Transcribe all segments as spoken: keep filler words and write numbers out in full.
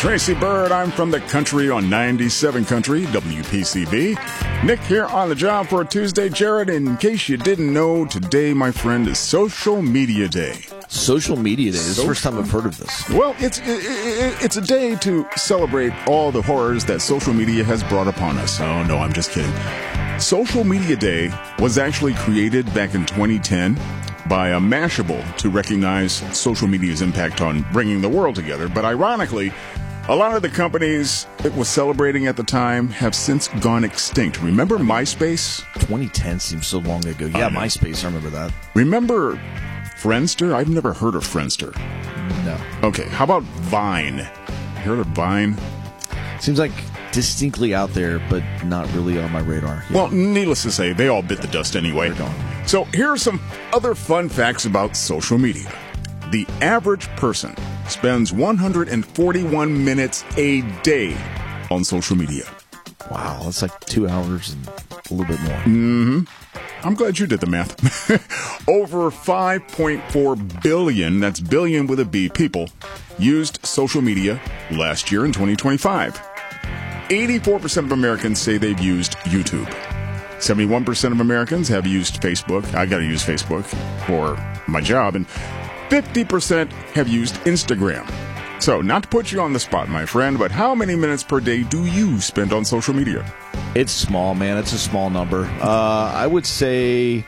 Tracy Bird, I'm from the country on ninety-seven Country, W P C B. Nick here on the job for a Tuesday. Jared, in case you didn't know, today, my friend, is Social Media Day. Social Media Day. This is the first time I've heard of this. Well, it's it, it, it's a day to celebrate all the horrors that social media has brought upon us. Oh, no, I'm just kidding. Social Media Day was actually created back in twenty ten by a Mashable to recognize social media's impact on bringing the world together. But ironically, a lot of the companies it was celebrating at the time have since gone extinct. Remember MySpace? twenty ten seems so long ago. Yeah, MySpace, I remember that. Remember Friendster? I've never heard of Friendster. No. Okay, how about Vine? You heard of Vine? Seems like distinctly out there, but not really on my radar. Yeah. Well, needless to say, they all bit the dust anyway. So here are some other fun facts about social media. The average person spends one hundred forty-one minutes a day on social media. Wow, that's like two hours and a little bit more. Mm-hmm. I'm glad you did the math. Over five point four billion, that's billion with a B, people used social media last year in twenty twenty-five. eighty-four percent of Americans say they've used YouTube. seventy-one percent of Americans have used Facebook. I got to use Facebook for my job. And fifty percent have used Instagram. So, not to put you on the spot, my friend, but how many minutes per day do you spend on social media? It's small, man. It's a small number. Uh, I would say,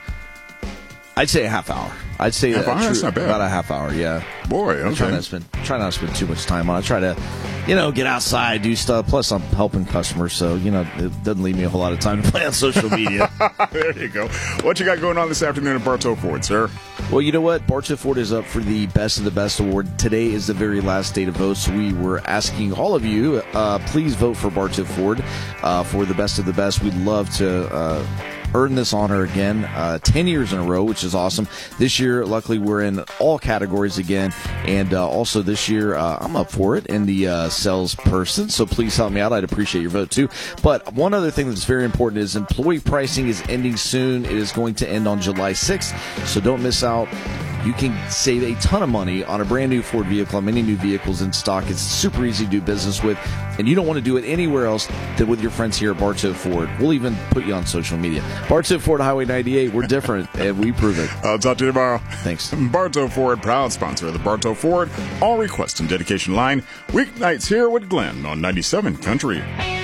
I'd say a half hour. I'd say half a, hour? True, That's not bad. About a half hour, yeah. Boy, okay. I try not to spend, try not to spend too much time on it. I try to, you know, get outside, do stuff. Plus, I'm helping customers, so, you know, it doesn't leave me a whole lot of time to play on social media. There you go. What you got going on this afternoon at Bartow Ford, sir? Well, you know what? Bartow Ford is up for the Best of the Best award. Today is the very last day to vote, so we were asking all of you, uh, please vote for Bartow Ford uh, for the Best of the Best. We'd love to uh, earn this honor again, uh, ten years in a row, which is awesome. This year, luckily, we're in all categories again, and uh, also this year, uh, I'm up for it in the uh, salesperson, so please help me out. I'd appreciate your vote, too. But one other thing that's very important is employee pricing is ending soon. It is going to end on July sixth, so don't miss out. You can save a ton of money on a brand new Ford vehicle, on many new vehicles in stock. It's super easy to do business with, and you don't want to do it anywhere else than with your friends here at Bartow Ford. We'll even put you on social media. Bartow Ford, Highway ninety-eight, we're different, and we prove it. I'll talk to you tomorrow. Thanks. Bartow Ford, proud sponsor of the Bartow Ford All Request and Dedication Line. Weeknights here with Glenn on ninety-seven Country.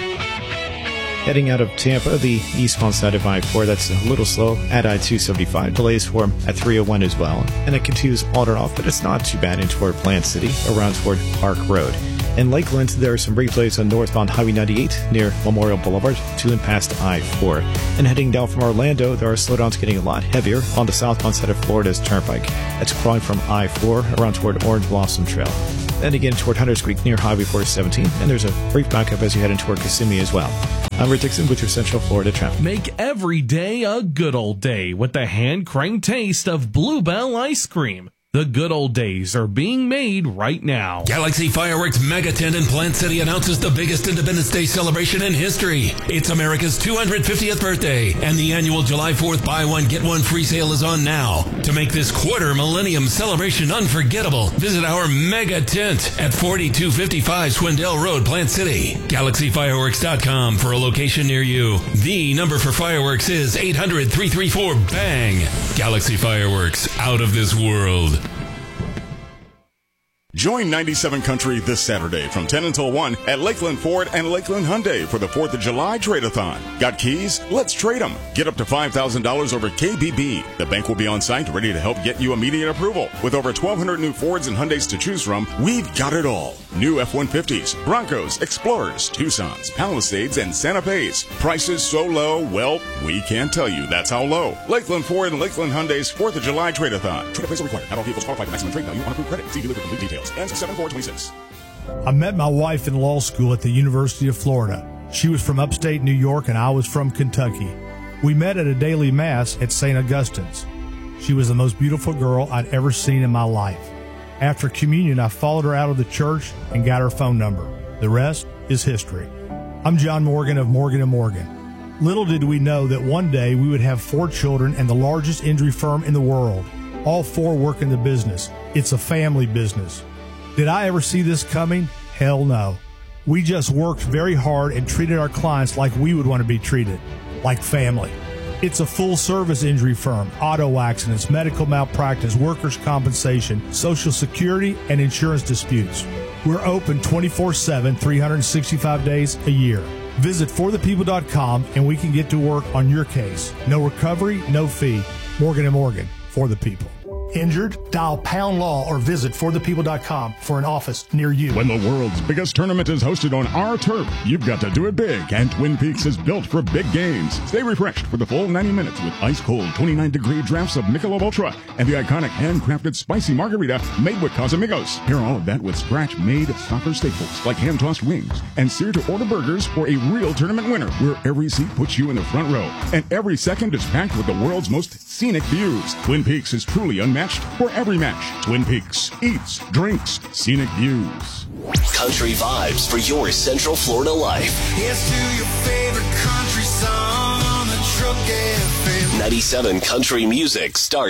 Heading out of Tampa, the eastbound side of I four, that's a little slow at I two seventy-five. Delays for at three oh one as well. And it continues on and off, but it's not too bad in toward Plant City, around toward Park Road. In Lakeland, there are some replays on northbound Highway ninety-eight near Memorial Boulevard to and past I four. And heading down from Orlando, there are slowdowns getting a lot heavier on the southbound side of Florida's Turnpike. That's crawling from I four around toward Orange Blossom Trail. Then again toward Hunters Creek near Highway four seventeen, and there's a brief backup as you head in toward Kissimmee as well. I'm Rick Dixon with your Central Florida traffic. Make every day a good old day with the hand-cranked taste of Bluebell ice cream. The good old days are being made right now. Galaxy Fireworks Mega Tent in Plant City announces the biggest Independence Day celebration in history. It's America's two hundred fiftieth birthday, and the annual July fourth buy one, get one free sale is on now. To make this quarter millennium celebration unforgettable, visit our Mega Tent at forty-two fifty-five Swindell Road, Plant City. Galaxy Fireworks dot com for a location near you. The number for fireworks is eight hundred, three three four, BANG. Galaxy Fireworks, out of this world. Join ninety-seven Country this Saturday from ten until one at Lakeland Ford and Lakeland Hyundai for the fourth of July Trade-A-Thon. Got keys? Let's trade them. Get up to five thousand dollars over K B B. The bank will be on site ready to help get you immediate approval. With over twelve hundred new Fords and Hyundais to choose from, we've got it all. New F one fifties, Broncos, Explorers, Tucsons, Palisades, and Santa Fe's. Prices so low, well, we can't tell you that's how low. Lakeland Ford and Lakeland Hyundai's fourth of July Trade-A-Thon. Trade appraisal required. Not all vehicles qualify for maximum trade value on approved credit. See dealer for complete details. Ends seven four twenty-six. I met my wife in law school at the University of Florida. She was from upstate New York and I was from Kentucky. We met at a daily mass at Saint Augustine's. She was the most beautiful girl I'd ever seen in my life. After communion, I followed her out of the church and got her phone number. The rest is history. I'm John Morgan of Morgan and Morgan. Little did we know that one day we would have four children and the largest injury firm in the world. All four work in the business. It's a family business. Did I ever see this coming? Hell no. We just worked very hard and treated our clients like we would want to be treated, like family. It's a full-service injury firm: auto accidents, medical malpractice, workers' compensation, Social Security, and insurance disputes. We're open twenty-four seven, three hundred sixty-five days a year. Visit for the people dot com and we can get to work on your case. No recovery, no fee. Morgan and Morgan, for the people. Injured? Dial pound law or visit for the people dot com for an office near you. When the world's biggest tournament is hosted on our turf, you've got to do it big, and Twin Peaks is built for big games. Stay refreshed for the full ninety minutes with ice-cold twenty-nine degree drafts of Michelob Ultra and the iconic handcrafted spicy margarita made with Casamigos. Pair all of that with scratch-made soccer staples like hand-tossed wings and sear-to-order burgers for a real tournament winner, where every seat puts you in the front row and every second is packed with the world's most scenic views. Twin Peaks is truly unmatched for every match. Twin Peaks eats, drinks, scenic views. Country vibes for your Central Florida life. Here's to your favorite country song on the Truck F M. ninety-seven Country Music Star